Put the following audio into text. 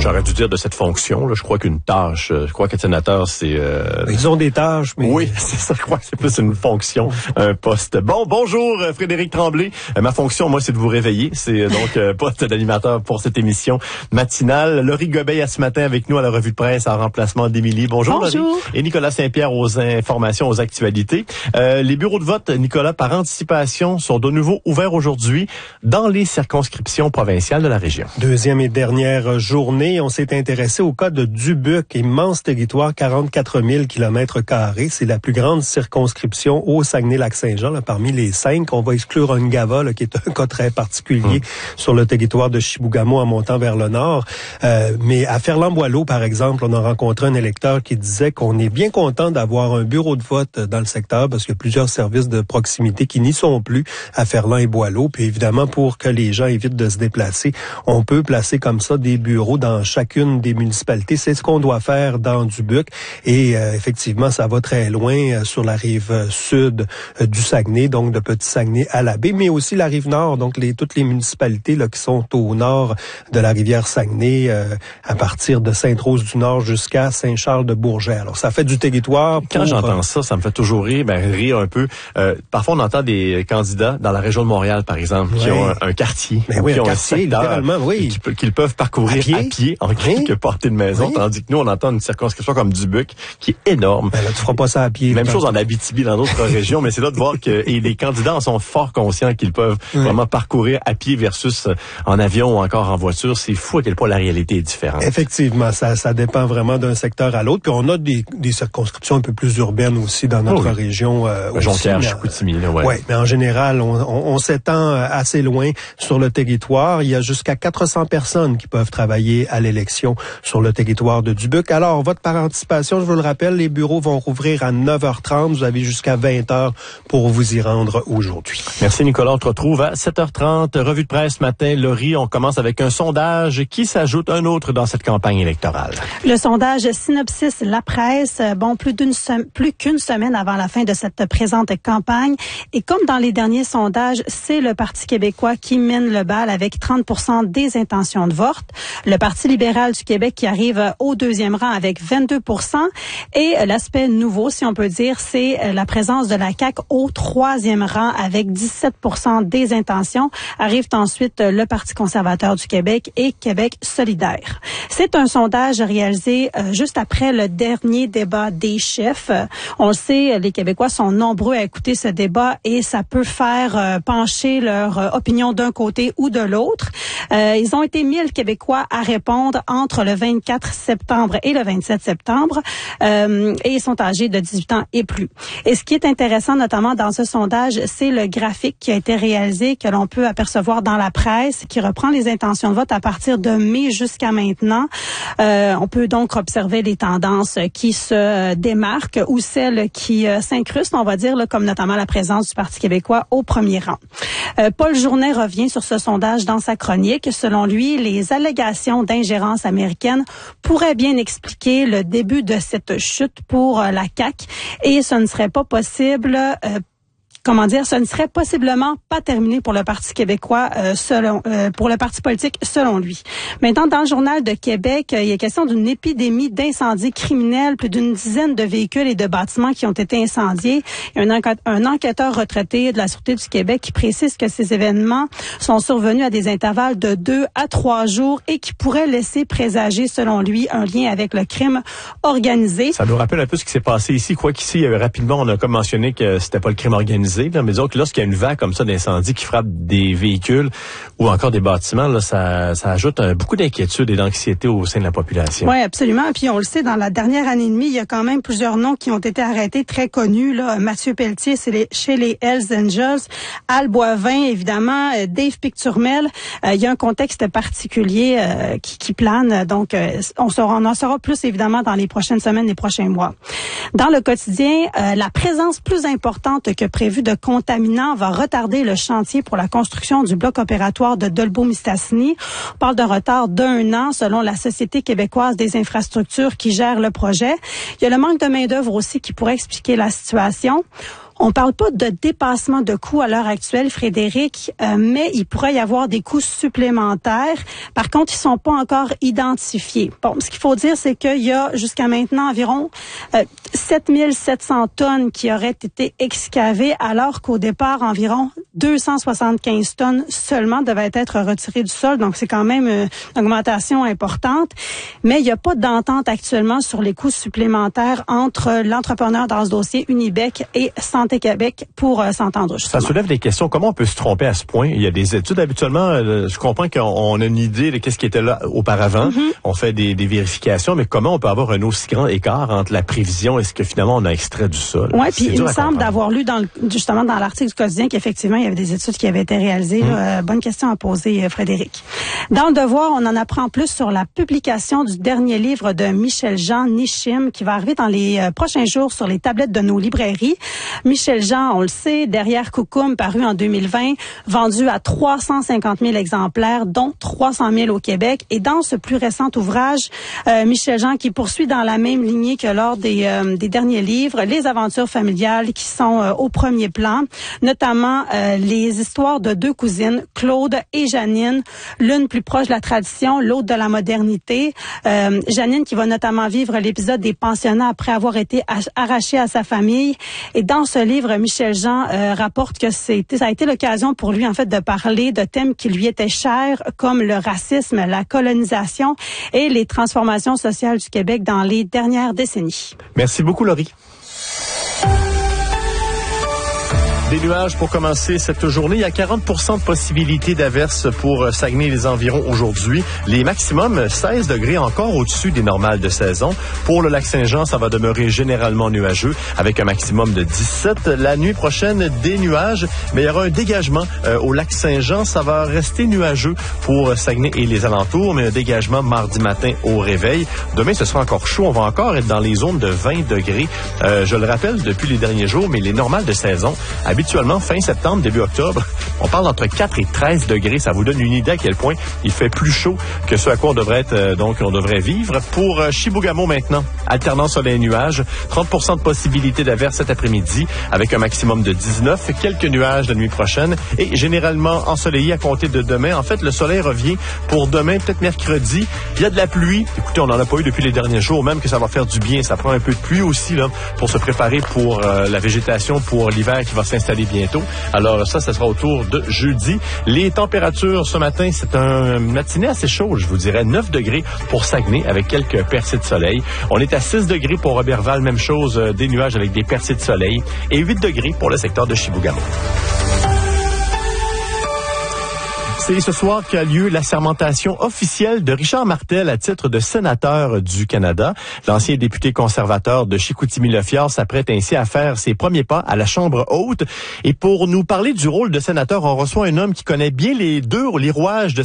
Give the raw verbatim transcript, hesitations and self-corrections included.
J'aurais dû dire de cette fonction. Là, je crois qu'une tâche, je crois qu'être sénateur, c'est... Euh... Ils ont des tâches, mais... Oui, c'est ça, je crois que c'est plus une fonction, un poste. Bon, bonjour Frédéric Tremblay. Euh, ma fonction, moi, c'est de vous réveiller. C'est euh, donc euh, poste d'animateur pour cette émission matinale. Laurie Gobeil a ce matin avec nous à la revue de presse en remplacement d'Émilie. Bonjour, Bonjour. Laurie. Et Nicolas Saint-Pierre aux informations, aux actualités. Euh, les bureaux de vote, Nicolas, par anticipation, sont de nouveau ouverts aujourd'hui dans les circonscriptions provinciales de la région. Deuxième et dernière journée, on s'est intéressé au cas de Dubuc, immense territoire, quarante-quatre mille kilomètres carrés. C'est la plus grande circonscription au Saguenay-Lac-Saint-Jean, là, parmi les cinq. On va exclure Ungava, là, qui est un cas très particulier mmh. sur le territoire de Chibougamau en montant vers le nord. Euh, mais à Ferland-Boileau, par exemple, on a rencontré un électeur qui disait qu'on est bien content d'avoir un bureau de vote dans le secteur parce qu'il y a plusieurs services de proximité qui n'y sont plus à Ferland et Boileau. Puis évidemment, pour que les gens évitent de se déplacer, on peut placer comme ça des bureaux dans chacune des municipalités. C'est ce qu'on doit faire dans Dubuc. Et euh, effectivement, ça va très loin euh, sur la rive euh, sud euh, du Saguenay, donc de Petit-Saguenay à la baie, mais aussi la rive nord, donc les, toutes les municipalités là, qui sont au nord de la rivière Saguenay, euh, à partir de Sainte-Rose-du-Nord jusqu'à Saint-Charles-de-Bourget. Alors, ça fait du territoire. Pour, Quand j'entends euh, ça, ça me fait toujours rire, ben, rire un peu. Euh, parfois, on entend des candidats dans la région de Montréal, par exemple, oui. qui ont un, un quartier, ben oui, qui un ont quartier, un secteur, littéralement, oui. Qui, qu'ils peuvent parcourir à pied, à pied en quelques oui. portées de maison, oui. tandis que nous, on entend une circonscription comme Dubuc, qui est énorme. Ben là, tu feras pas ça à pied. Même chose en Abitibi, dans d'autres régions, mais c'est là de voir que et les candidats en sont fort conscients qu'ils peuvent oui. vraiment parcourir à pied versus en avion ou encore en voiture. C'est fou à quel point la réalité est différente. Effectivement, ça, ça dépend vraiment d'un secteur à l'autre. Puis on a des, des circonscriptions un peu plus urbaines aussi dans notre oh oui. région. Euh, aussi, Jonquière, Chicoutimi, là, ouais. Ouais, mais en général, on, on, on s'étend assez loin sur le territoire. Il y a jusqu'à quatre cents personnes qui peuvent travailler à l'élection sur le territoire de Dubuc. Alors, vote par anticipation, je vous le rappelle, les bureaux vont rouvrir à neuf heures trente. Vous avez jusqu'à vingt heures pour vous y rendre aujourd'hui. Merci Nicolas. On te retrouve à sept heures trente. Revue de presse matin. Laurie, on commence avec un sondage qui s'ajoute un autre dans cette campagne électorale. Le sondage Synopsis La Presse, bon, plus d'une sem- plus qu'une semaine avant la fin de cette présente campagne. Et comme dans les derniers sondages, c'est le Parti québécois qui mène le bal avec trente pour cent des intentions de vote. Le Parti libéral du Québec qui arrive au deuxième rang avec vingt-deux pour cent. Et l'aspect nouveau, si on peut dire, c'est la présence de la C A Q au troisième rang avec dix-sept pour cent des intentions. Arrivent ensuite le Parti conservateur du Québec et Québec solidaire. C'est un sondage réalisé euh, juste après le dernier débat des chefs. Euh, on le sait, les Québécois sont nombreux à écouter ce débat et ça peut faire euh, pencher leur euh, opinion d'un côté ou de l'autre. Euh, ils ont été mille Québécois à répondre entre le vingt-quatre septembre et le vingt-sept septembre euh, et ils sont âgés de dix-huit ans et plus. Et ce qui est intéressant notamment dans ce sondage, c'est le graphique qui a été réalisé, que l'on peut apercevoir dans la presse, qui reprend les intentions de vote à partir de mai jusqu'à maintenant. Euh, on peut donc observer les tendances qui se démarquent ou celles qui euh, s'incrustent, on va dire, là, comme notamment la présence du Parti québécois au premier rang. Euh, Paul Journet revient sur ce sondage dans sa chronique. Selon lui, les allégations d'ingérence américaine pourraient bien expliquer le début de cette chute pour euh, la C A Q et ce ne serait pas possible euh, Comment dire, ce ne serait possiblement pas terminé pour le Parti québécois, euh, selon, euh, pour le parti politique, selon lui. Maintenant, dans le Journal de Québec, euh, il y a question d'une épidémie d'incendies criminels, plus d'une dizaine de véhicules et de bâtiments qui ont été incendiés. Il y a un, enquête, un enquêteur retraité de la Sûreté du Québec qui précise que ces événements sont survenus à des intervalles de deux à trois jours et qui pourraient laisser présager, selon lui, un lien avec le crime organisé. Ça nous rappelle un peu ce qui s'est passé ici. Quoi qu'ici, rapidement, on a comme mentionné que c'était pas le crime organisé. Là, mais disons que lorsqu'il y a une vague comme ça d'incendie qui frappe des véhicules ou encore des bâtiments, là, ça, ça ajoute un, beaucoup d'inquiétude et d'anxiété au sein de la population. Oui, absolument. Puis on le sait, dans la dernière année et demie, il y a quand même plusieurs noms qui ont été arrêtés, très connus. Là. Mathieu Pelletier, c'est les, chez les Hells Angels. Al Boivin, évidemment. Dave Picturmel. Euh, il y a un contexte particulier euh, qui, qui plane. Donc, euh, on, saura, on en saura plus, évidemment, dans les prochaines semaines, les prochains mois. Dans le quotidien, euh, la présence plus importante que prévue de contaminants va retarder le chantier pour la construction du bloc opératoire de Dolbeau-Mistassini. On parle d'un retard d'un an selon la Société québécoise des infrastructures qui gère le projet. Il y a le manque de main-d'œuvre aussi qui pourrait expliquer la situation. On parle pas de dépassement de coûts à l'heure actuelle, Frédéric, euh, mais il pourrait y avoir des coûts supplémentaires. Par contre, ils sont pas encore identifiés. Bon, ce qu'il faut dire, c'est qu'il y a jusqu'à maintenant environ euh, sept mille sept cents tonnes qui auraient été excavées, alors qu'au départ, environ deux cent soixante-quinze tonnes seulement devaient être retirées du sol. Donc, c'est quand même une augmentation importante. Mais il n'y a pas d'entente actuellement sur les coûts supplémentaires entre l'entrepreneur dans ce dossier, Unibec, et Santé Québec pour euh, s'entendre. Justement. Ça soulève des questions. Comment on peut se tromper à ce point? Il y a des études habituellement. Euh, je comprends qu'on on a une idée de qu'est-ce qui était là auparavant. Mm-hmm. On fait des, des vérifications, mais comment on peut avoir un aussi grand écart entre la prévision et ce que finalement on a extrait du sol? Oui, puis il me semble d'avoir lu dans le, justement dans l'article du quotidien qu'effectivement il y avait des études qui avaient été réalisées. Mm. Là, euh, bonne question à poser, euh, Frédéric. Dans le Devoir, on en apprend plus sur la publication du dernier livre de Michel Jean, Nishim, qui va arriver dans les euh, prochains jours sur les tablettes de nos librairies. Michel Jean, on le sait, derrière Coucoum, paru en deux mille vingt, vendu à trois cent cinquante mille exemplaires, dont trois cent mille au Québec. Et dans ce plus récent ouvrage, euh, Michel Jean qui poursuit dans la même lignée que lors des, euh, des derniers livres, les aventures familiales qui sont euh, au premier plan, notamment euh, les histoires de deux cousines, Claude et Janine, l'une plus proche de la tradition, l'autre de la modernité. Euh, Janine qui va notamment vivre l'épisode des pensionnats après avoir été arrachée à sa famille. Et dans ce livre, Michel Jean euh, rapporte que c'était, ça a été l'occasion pour lui en fait de parler de thèmes qui lui étaient chers, comme le racisme, la colonisation et les transformations sociales du Québec dans les dernières décennies. Merci beaucoup, Laurie. Des nuages pour commencer cette journée. Il y a quarante pour cent de possibilité d'averses pour Saguenay et les environs aujourd'hui. Les maximums, seize degrés, encore au-dessus des normales de saison. Pour le lac Saint-Jean, ça va demeurer généralement nuageux avec un maximum de dix-sept. La nuit prochaine, des nuages, mais il y aura un dégagement euh, au lac Saint-Jean. Ça va rester nuageux pour Saguenay et les alentours, mais un dégagement mardi matin au réveil. Demain, ce sera encore chaud. On va encore être dans les zones de vingt degrés. Euh, je le rappelle depuis les derniers jours, mais les normales de saison, habituellement, fin septembre, début octobre, on parle entre quatre et treize degrés. Ça vous donne une idée à quel point il fait plus chaud que ce à quoi on devrait être, euh, donc, on devrait vivre. Pour euh, Chibougamau maintenant, alternance soleil et nuages, trente pour cent de possibilité d'averse cet après-midi avec un maximum de dix-neuf. Quelques nuages la nuit prochaine et généralement ensoleillé à compter de demain. En fait, le soleil revient pour demain, peut-être mercredi. Il y a de la pluie. Écoutez, on n'en a pas eu depuis les derniers jours, même que ça va faire du bien. Ça prend un peu de pluie aussi là pour se préparer pour euh, la végétation, pour l'hiver qui va s'installer bientôt. Alors ça, ça sera autour de jeudi. Les températures ce matin, c'est un matinée assez chaud, je vous dirais. neuf degrés pour Saguenay avec quelques percées de soleil. On est à six degrés pour Robertval, même chose, euh, des nuages avec des percées de soleil. Et huit degrés pour le secteur de Chibougamau. C'est ce soir qu'a lieu l'assermentation officielle de Richard Martel à titre de sénateur du Canada. L'ancien député conservateur de Chicoutimi-Le-Fjord s'apprête ainsi à faire ses premiers pas à la Chambre haute. Et pour nous parler du rôle de sénateur, on reçoit un homme qui connaît bien les deux, les rouages de